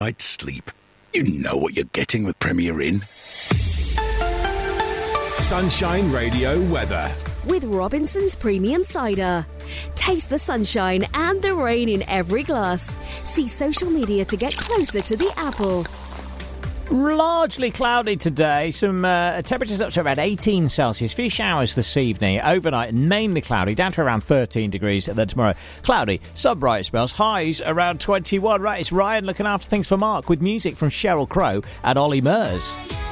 night's sleep. You know what you're getting with Premier Inn. Sunshine Radio weather. With Robinson's Premium Cider. Taste the sunshine and the rain in every glass. See social media to get closer to the apple. Largely cloudy today. Some temperatures up to around 18 Celsius. Few showers this evening. Overnight, mainly cloudy, down to around 13 degrees. And then tomorrow, cloudy, some bright spells. Highs around 21. Right, it's Ryan looking after things for Mark with music from Sheryl Crow and Ollie Murs.